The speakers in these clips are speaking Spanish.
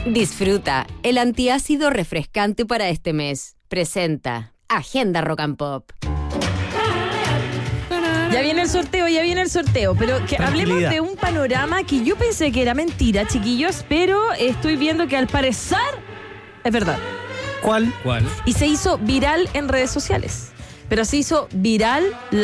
Disfruta el antiácido refrescante para este mes. Presenta Agenda Rock and Pop. Ya viene el sorteo, pero que hablemos de un panorama que yo pensé que era mentira, chiquillos, pero estoy viendo que al parecer es verdad. ¿Cuál? Y se hizo viral en redes sociales. Pero se hizo viral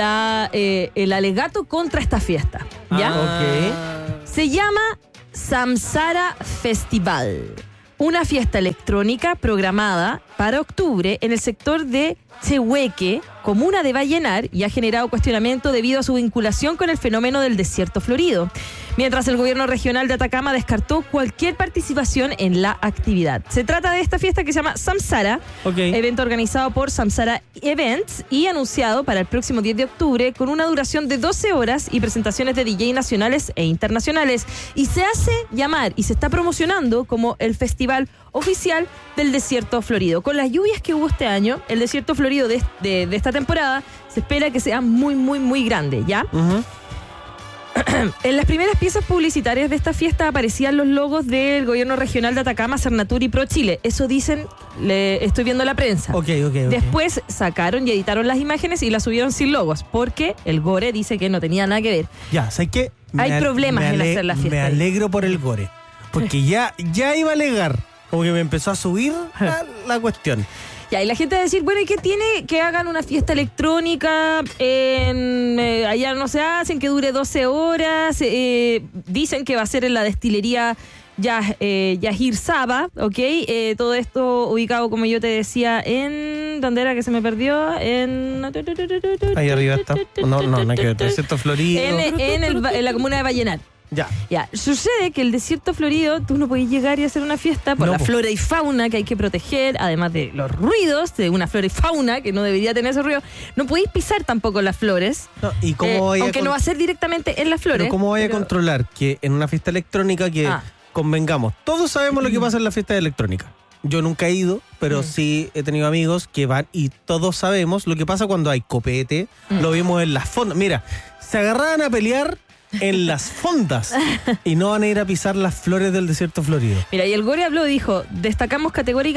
el alegato contra esta fiesta. ¿Ya? Ok. Se llama Samsara Festival. Una fiesta electrónica programada para octubre en el sector de Tehueque, comuna de Vallenar, y ha generado cuestionamiento debido a su vinculación con el fenómeno del desierto florido. Mientras el gobierno regional de Atacama descartó cualquier participación en la actividad. Se trata de esta fiesta que se llama Samsara, evento organizado por Samsara Events y anunciado para el próximo 10 de octubre con una duración de 12 horas y presentaciones de DJ nacionales e internacionales. Y se hace llamar y se está promocionando como el festival oficial del desierto florido. Con las lluvias que hubo este año, el desierto florido de esta temporada se espera que sea muy, muy, muy grande, ¿ya? Uh-huh. En las primeras piezas publicitarias de esta fiesta aparecían los logos del gobierno regional de Atacama, Cernatur y Pro Chile. Eso dicen, estoy viendo la prensa. Okay. Después sacaron y editaron las imágenes y las subieron sin logos, porque el Gore dice que no tenía nada que ver. Ya, ¿sabes qué? Hay problemas en hacer la fiesta. Me alegro por el Gore, porque ya iba a alegar, como que me empezó a subir la cuestión. Ya, y la gente va a decir, bueno, ¿y qué tiene que hagan una fiesta electrónica allá no se hacen, que dure 12 horas? Dicen que va a ser en la destilería Yahir Saba, ¿ok? Todo esto ubicado, como yo te decía, en... ¿Dónde era que se me perdió? Ahí arriba está. No hay que ver. Desierto Florido. En la comuna de Vallenar. Ya. Sucede que el desierto florido, tú no podés llegar y hacer una fiesta por la flora y fauna que hay que proteger, además de los ruidos de una flora y fauna que no debería tener ese ruido. No podéis pisar tampoco las flores. No, ¿y cómo aunque no va a ser directamente en las flores. Pero ¿cómo vaya a controlar que en una fiesta electrónica que convengamos? Todos sabemos lo que pasa en la fiesta electrónica. Yo nunca he ido, pero sí he tenido amigos que van y todos sabemos lo que pasa cuando hay copete. Lo vimos en las fondas. Mira, se agarraban a pelear en las fondas y no van a ir a pisar las flores del desierto florido. Mira, y el Gore habló, dijo, descartamos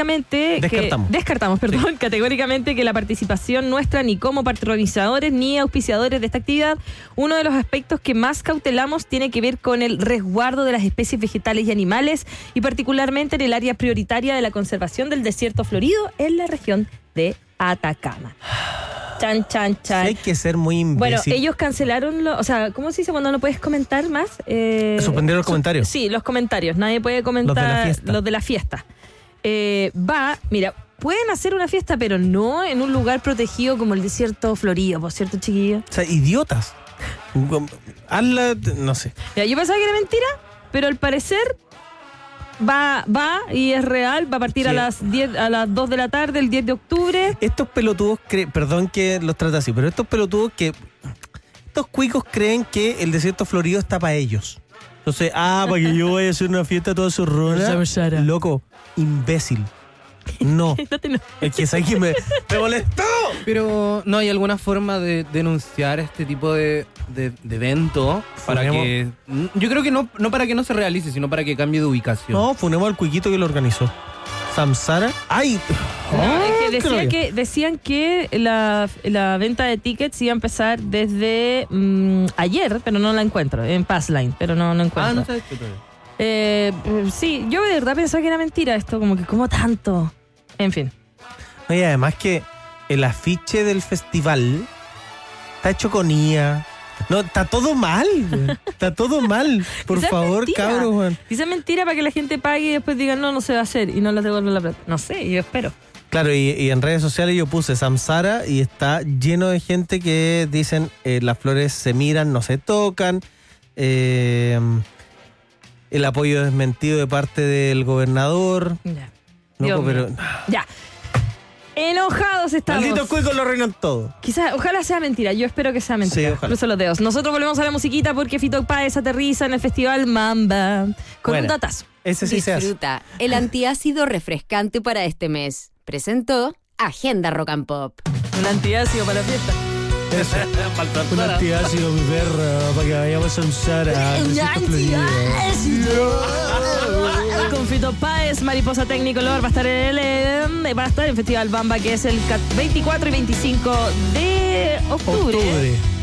categóricamente que la participación nuestra ni como patronizadores ni auspiciadores de esta actividad. Uno de los aspectos que más cautelamos tiene que ver con el resguardo de las especies vegetales y animales y particularmente en el área prioritaria de la conservación del desierto florido en la región de Atacama. Chan. Sí, hay que ser muy imbécil. Bueno, ellos cancelaron, ¿cómo se dice cuando no puedes comentar más? Suspendieron los comentarios. Sí, los comentarios. Nadie puede comentar los de la fiesta. Mira, pueden hacer una fiesta, pero no en un lugar protegido como el desierto florido, ¿por cierto, chiquillos? O sea, idiotas. Hazla, no sé. Mira, yo pensaba que era mentira, pero al parecer va y es real, va a partir a las 2 de la tarde, el 10 de octubre. Estos pelotudos perdón que los trate así, pero estos cuicos creen que el desierto florido está para ellos. Entonces, para que yo vaya a hacer una fiesta toda zorrona. Loco, imbécil. No. Es que sabes que me molestó. Pero ¿no hay alguna forma de denunciar este tipo de evento para que... Yo creo que no para que no se realice, sino para que cambie de ubicación. No, funemos al cuiquito que lo organizó. Samsara. ¡Ay! Es que decían que la venta de tickets iba a empezar desde ayer, pero no la encuentro. En Passline, pero no encuentro. No sabes qué todavía. Sí, yo de verdad pensaba que era mentira esto, como que ¿cómo tanto? En fin. Y además que el afiche del festival está hecho con IA. No, está todo mal, güey. Está todo mal. Por favor, cabros, Juan. Dice mentira para que la gente pague y después digan no se va a hacer y no les devuelven la plata. No sé, yo espero. Claro, y en redes sociales yo puse Samsara y está lleno de gente que dicen las flores se miran, no se tocan. El apoyo desmentido de parte del gobernador. Ya. No, pero... Ya. Enojados estamos. Malditos cuicos lo arruinan todo. Quizás, ojalá sea mentira. Yo espero que sea mentira. Sí, ojalá. Cruzo los dedos. Nosotros volvemos a la musiquita porque Fito Páez aterriza en el Festival Mamba con un datazo. Ese sí se hace. Disfruta el antiácido refrescante para este mes. Presentó Agenda Rock and Pop. Un antiácido para la fiesta. Un antiácido, mi perra, para que vayamos a usar a... Un antiácido. Con Fito Páez, Mariposa Technicolor, va a estar en el Festival Bamba, que es el 24 y 25 de octubre.